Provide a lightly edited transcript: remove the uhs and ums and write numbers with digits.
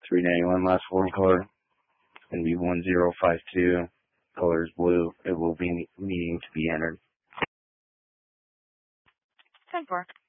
391, last four color. It's going to be 1052. Color is blue. It will be needing to be entered. 10-4.